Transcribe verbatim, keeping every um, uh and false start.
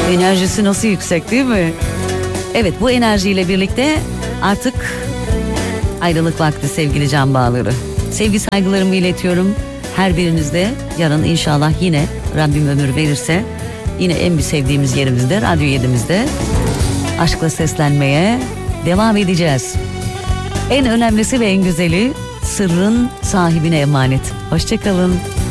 Enerjisi nasıl yüksek değil mi? Evet, bu enerjiyle birlikte artık ayrılık vakti sevgili can bağları. Sevgi saygılarımı iletiyorum. Her birinizde yarın inşallah yine Rabbim ömür verirse yine en bir sevdiğimiz yerimizde, Radyo yedimizde aşkla seslenmeye devam edeceğiz. En önemlisi ve en güzeli sırrın sahibine emanet. Hoşça kalın.